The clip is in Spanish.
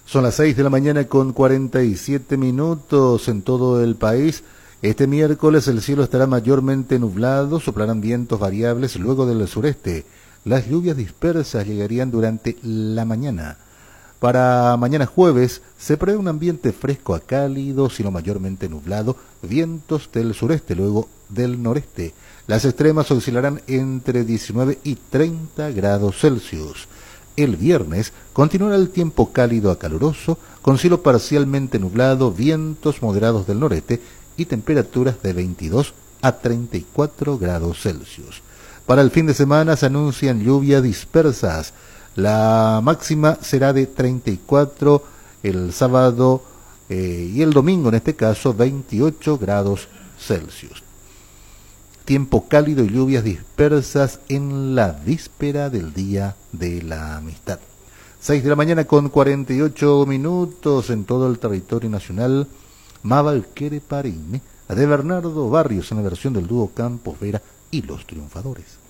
Son las 6 de la mañana con 47 minutos en todo el país. Este miércoles el cielo estará mayormente nublado, soplarán vientos variables luego del sureste. Las lluvias dispersas llegarían durante la mañana. Para mañana jueves se prevé un ambiente fresco a cálido, sino mayormente nublado, vientos del sureste, luego del noreste. Las extremas oscilarán entre 19 y 30 grados Celsius. El viernes continuará el tiempo cálido a caluroso, con cielo parcialmente nublado, vientos moderados del noreste y temperaturas de 22 a 34 grados Celsius. Para el fin de semana se anuncian lluvias dispersas. La máxima será de 34 el sábado y el domingo, en este caso 28 grados Celsius. Tiempo cálido y lluvias dispersas en la víspera del Día de la Amistad. 6 de la mañana con 48 minutos en todo el territorio nacional. Mabal Quereparine, de Bernardo Barrios en la versión del dúo Campos Vera y Los Triunfadores.